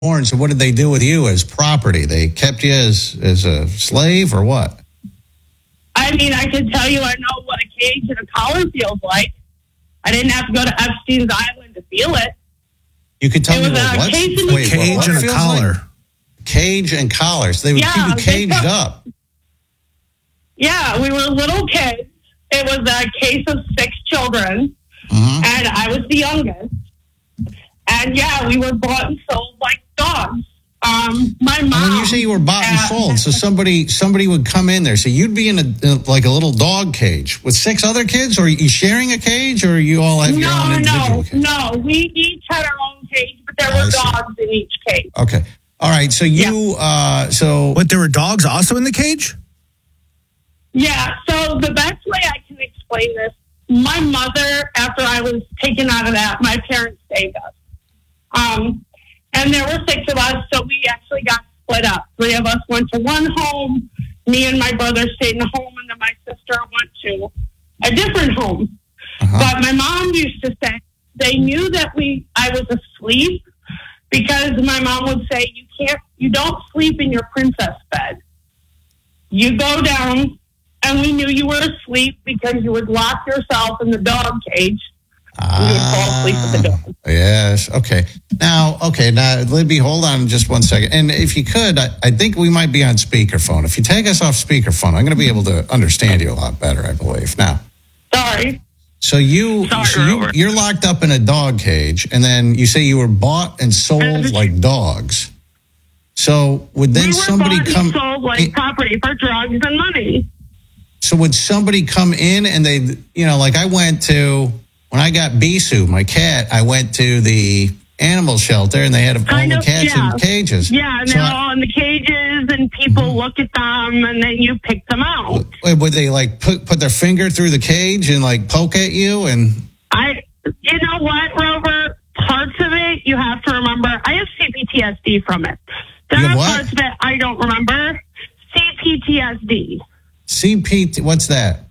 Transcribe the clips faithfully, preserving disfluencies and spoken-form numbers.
born. So what did they do with you as property? They kept you as, as a slave or what? I mean, I can tell you I know what a cage and a collar feels like. I didn't have to go to Epstein's Island to feel it. You could tell it me what? what? Cage, Wait, cage what, and what a collar. Like? Cage and collars. They would yeah, keep you caged put, up. Yeah, we were little kids. It was a case of six children, mm-hmm. and I was the youngest. And yeah, we were bought and sold like dogs. Um, my mom. And when you say you were bought and uh, sold, so somebody somebody would come in there. So you'd be in a like a little dog cage with six other kids, or are you sharing a cage, or you all have no, your own individual no, cage? No, we each had our own cage, but there were dogs in each cage. Okay, all right. So you, yeah. uh, so but there were dogs also in the cage. Yeah. So the best way I can explain this, my mother, after I was taken out of that, my parents saved us. Um. And there were six of us, so we actually got split up. Three of us went to one home. Me and my brother stayed in a home, and then my sister went to a different home. Uh-huh. But my mom used to say they knew that we I was asleep because my mom would say, you can't, you don't sleep in your princess bed. You go down, and we knew you were asleep because you would lock yourself in the dog cage. Ah, you would fall asleep with the dog. Yes. Okay. Now, okay. Now, Libby, hold on just one second. And if you could, I, I think we might be on speakerphone. If you take us off speakerphone, I'm going to be able to understand you a lot better, I believe. Now. Sorry. So you, Sorry, so you you're locked up in a dog cage, and then you say you were bought and sold like dogs. So would then we were somebody bought come and sold like in, property for drugs and money? So would somebody come in and they, you know, like I went to. When I got Bisou, my cat, I went to the animal shelter and they had all kind the of, cats yeah. in cages. Yeah, and so they're I, all in the cages and people mm-hmm. look at them and then you pick them out. Would they like put put their finger through the cage and like poke at you? And I, you know what, Rover? Parts of it you have to remember. I have C P T S D from it. There are what? parts of it I don't remember. C P T S D. C P T, what's that?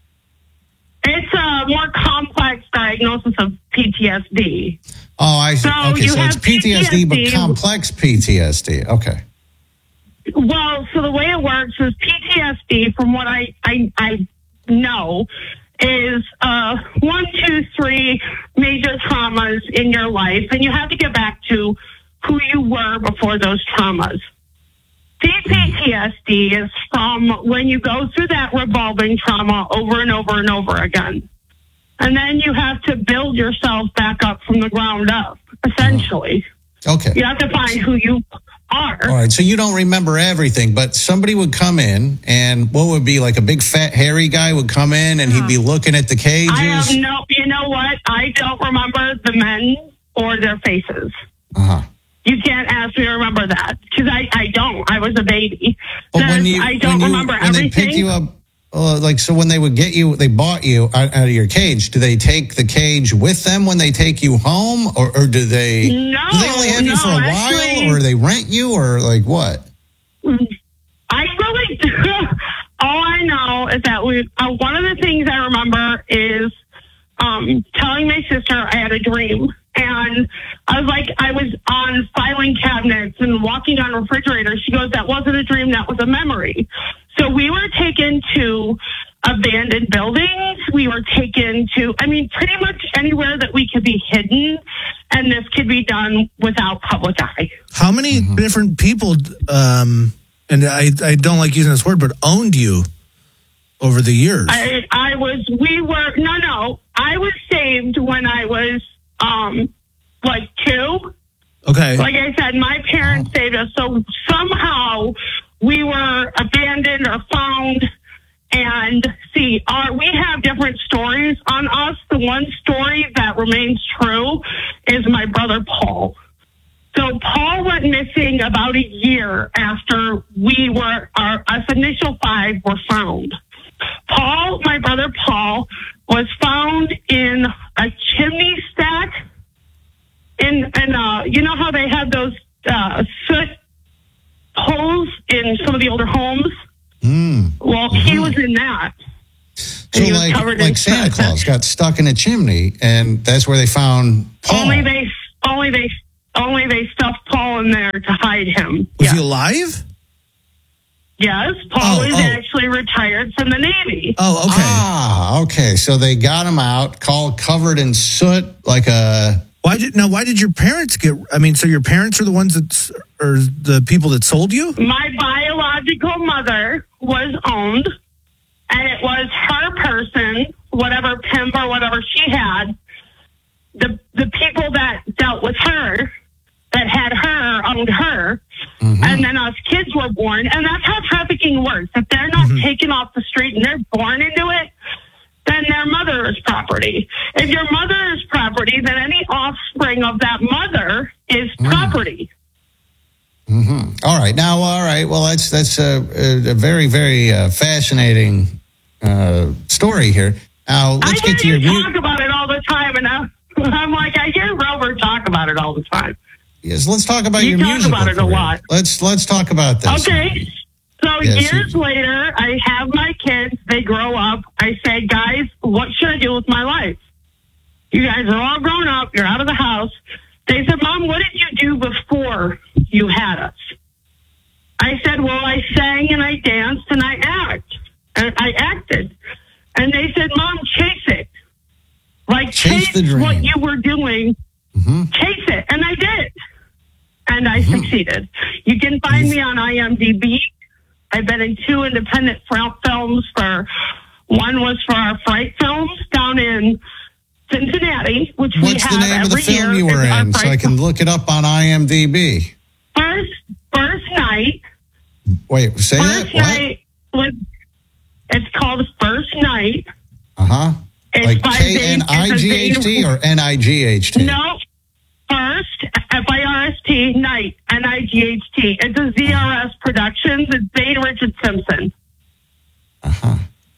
It's a more complex diagnosis of P T S D. Oh, I see. So okay, so it's P T S D, P T S D, but complex P T S D. Okay. Well, so the way it works is P T S D, from what I, I, I know, is uh, one, two, three major traumas in your life, and you have to get back to who you were before those traumas. C P T S D is from when you go through that revolving trauma over and over and over again. And then you have to build yourself back up from the ground up, essentially. Okay. You have to find who you are. All right, so you don't remember everything, but somebody would come in, and what would be like a big fat hairy guy would come in, and he'd be looking at the cages? I have no, you know what? I don't remember the men or their faces. Uh-huh. You can't ask me to remember that because I, I don't. I was a baby. But when you, I don't when you, remember when everything. they pick you up, uh, like, so when they would get you, they bought you out, out of your cage. Do they take the cage with them when they take you home? Or, or do they, no, do they only have no, you for a actually, while? Or they rent you? Or like what? I really, all I know is that we, uh, one of the things I remember is um, telling my sister I had a dream. And I was like, I was on filing cabinets and walking on refrigerators. She goes, that wasn't a dream, that was a memory. So we were taken to abandoned buildings. We were taken to, I mean, pretty much anywhere that we could be hidden. And this could be done without public eye. How many mm-hmm. different people, um, and I, I don't like using this word, but owned you over the years? I, I was, we were, no, no. I was saved when I was, Um, like two. Okay. Like I said, my parents saved us. So somehow we were abandoned or found. And see, our, we have different stories on us. The one story that remains true is my brother Paul. So Paul went missing about a year after we were, our us initial five were found. Paul, my brother Paul, was found in a chimney stack. In, and uh, you know how they had those uh, soot holes in some of the older homes? Mm. Well, mm-hmm. he was in that. So like, like Santa Claus got stuck in a chimney, and that's where they found Paul. Only they, only they, only they stuffed Paul in there to hide him. Was Yeah. he alive? Yes, Paul Oh, is oh. actually retired from the Navy. Oh, okay. Ah, okay. So they got him out, called covered in soot, like a. Why did now? Why did your parents get? I mean, so your parents are the ones that, s- or the people that sold you? My biological mother was owned, and it was her person, whatever pimp or whatever she had. The the people that dealt with her, that had her, owned her, Mm-hmm. and then us kids were born. And that's how trafficking works. If they're not Mhm. taken off the street and they're born into it, then their mother is property. If your mother is property, then any offspring of that mother is property. Mm-hmm. All right. Now, all right. Well, that's that's a, a, a very, very uh, fascinating uh, story here. Now, let's I get to hear your you mu- talk about it all the time, and I, I'm like, I hear Rover talk about it all the time. Yes, let's talk about You your talk musical about it a career. lot. Let's let's talk about this. Okay. So Yes, years you- later, I have my kids. They grow up. I say, guys, what should I do with my life? You guys are all grown up. You're out of the house. They said, Mom, what did you do before you had us? I said, well, I sang and I danced and I act. And I acted. And they said, Mom, chase it. Like, Chase chase, the dream. what you were doing. Mm-hmm. Chase it. And I did. And I succeeded. You can find me on I M D B. I've been in two independent fil- films. For one was for our Fright Films down in Cincinnati, which we What's have the name of the every film year. you were It's our in, so I Fright can look it up on I M D B? First, first night. Wait, say First that. What? night was. It's called First Night. Uh huh. It's Like by K Zane- N I G H T it's a or N I G H T? No. First, F I R S T, Night, N I G H T. It's a Z R S Productions. It's Zane Richard Simpson. Uh huh.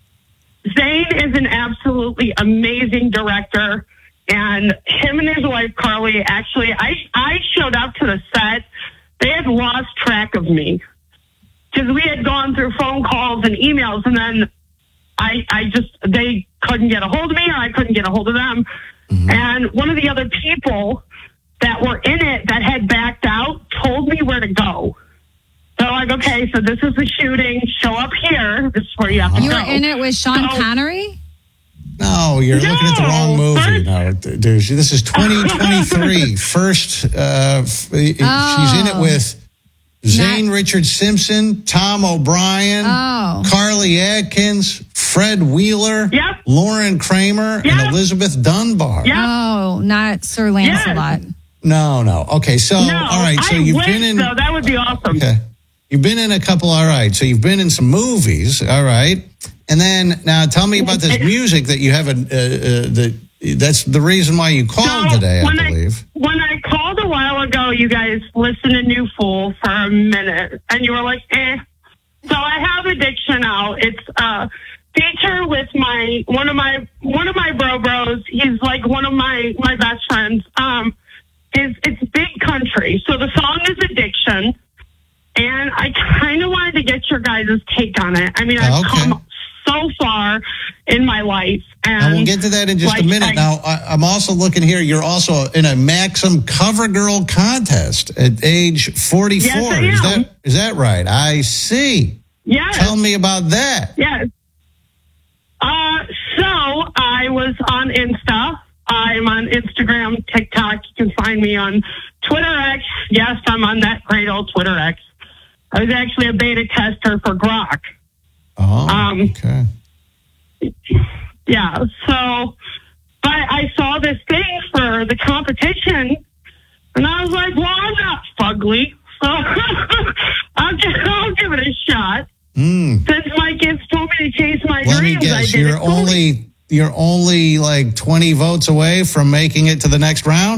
Zane is an absolutely amazing director, and him and his wife, Carly, actually, I, I showed up to the set. They had lost track of me because we had gone through phone calls and emails, and then I, I just, they couldn't get a hold of me, or I couldn't get a hold of them. Mm-hmm. And one of the other people that were in it that had backed out told me where to go. So like, okay, so this is the shooting. Show up here. This is where you have to You go. were in it with Sean So- Connery? No, you're No, looking at the wrong movie. first- No, dude, this is twenty twenty-three. First, uh, f- she's in it Oh. with Zane Richard Simpson, Tom O'Brien, Oh. Carly Adkins, Fred Wheeler, Yep. Lauren Kramer, Yep. and Elizabeth Dunbar. Yep. Oh, not Sir Lancelot. No, no. Okay, so No, all right, so I you've wish been in. so. That would be awesome. Okay, you've been in a couple. All right, so you've been in some movies. All right, and then now tell me about this music that you have. A, uh, uh, the that's the reason why you called So, today, I when believe. when I called a while ago, you guys listened to New Fool for a minute, and you were like, eh. So I have Addiction out. It's a feature with my one of my one of my bro bros. He's like one of my my best friends. Um, is it's Big Country. So the song is Addiction, and I kind of wanted to get your guys' take on it. I mean, I've Okay. come so far in my life, and And we'll get to that in just like, a minute. I- now, I, I'm also looking here. You're also in a Maxim Cover Girl contest at age forty-four. Yes, I Is am. that is that right? I see. yes. Tell me about that. Yes. Uh, so I was on Insta. I'm on Instagram, TikTok. You can find me on Twitter X. Yes, I'm on that great old Twitter X. I was actually a beta tester for Grok. Oh, Um, okay. Yeah. So, but I saw this thing for the competition, and I was like, well, I'm not fugly, so I'll, give, I'll give it a shot. Mm. Since my kids told me to chase my Let me dreams, I guess. did You're it fully. only you're only like twenty votes away from making it to the next round.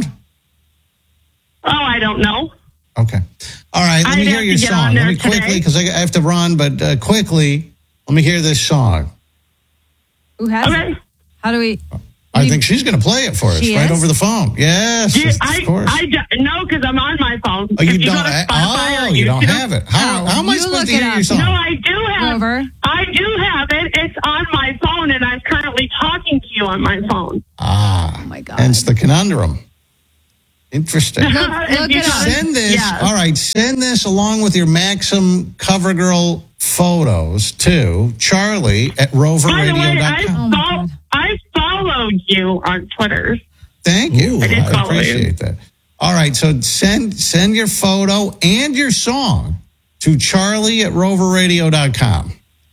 Oh, I don't know. Okay. All right. Let I'd me hear have your to get song. on Let there me quickly, today. because I I have to run, but uh, quickly, let me hear this song. Who has Okay. it? How do we? I You- think she's going to play it for us She right is? over the phone. Yes, Do you- of I, course. I do- no, because I'm on my phone. oh, you If don't? go to ha- Spotify oh, or you don't YouTube- have it. How, No, how am I you supposed look to hear it your up. song? No, I do have. Rover. I do have it. It's on my phone, and I'm currently talking to you on my phone. Ah, Oh my God. hence the conundrum. Interesting. Look, look You it up. Send this. Yes. All right, send this along with your Maxim CoverGirl photos to Charlie at rover By the radio way, dot I, com. Oh, my fol- God. I followed you on Twitter. Thank you. Ooh, I did I follow you. appreciate that. All right, so send send your photo and your song to Charlie at rover radio dot com.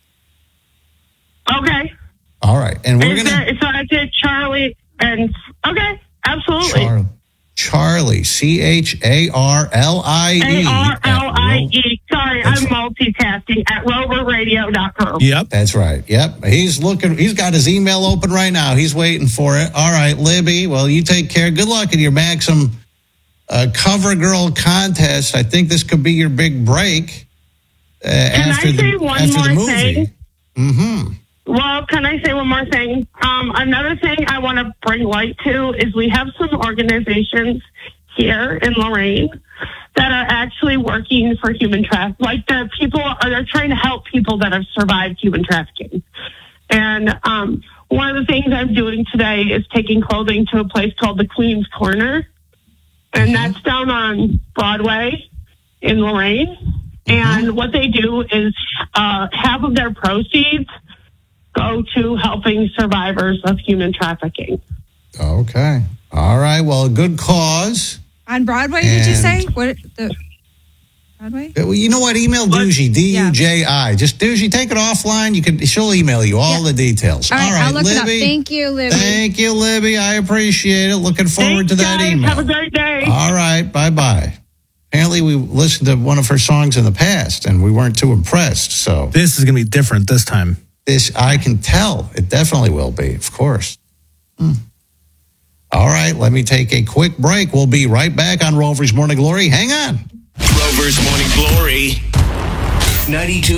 Okay. All right, and we're Is gonna there, so I did Charlie and okay, absolutely. Char- Charlie C H A R L I E. A R L I E. Sorry, That's I'm multitasking at rover radio dot com. Yep. That's right. Yep. He's looking, he's got his email open right now. He's waiting for it. All right, Libby. Well, you take care. Good luck in your Maxim uh, CoverGirl contest. I think this could be your big break uh, after, I say the, one after the more movie. thing? Mm-hmm. Well, can I say one more thing? Um, another thing I want to bring light to is we have some organizations here in Lorraine that are actually working for human trafficking. Like the people are they're trying to help people that have survived human trafficking. And um, one of the things I'm doing today is taking clothing to a place called the Queen's Corner, and that's down on Broadway in Lorraine. And what they do is uh, half of their proceeds go to helping survivors of human trafficking. Okay. All right. Well, a good cause. On Broadway, did you And- say? What the Broadway? Uh, Well, you know what? Email Doogie, D U J I. Just Doogie, take it offline. You can. She'll email you all Yeah. the details. All right, all right, I'll look Libby. it up. Thank you, Libby. Thank you, Libby. I appreciate it. Looking forward Thanks, to that guys. email. Have a great day. All right. Bye bye. Apparently, we listened to one of her songs in the past and we weren't too impressed. So, This is going to be different this time. this, I can tell. It definitely will be, of course. Hmm. All right. Let me take a quick break. We'll be right back on Rover's Morning Glory. Hang on. Rover's Morning Glory. ninety-two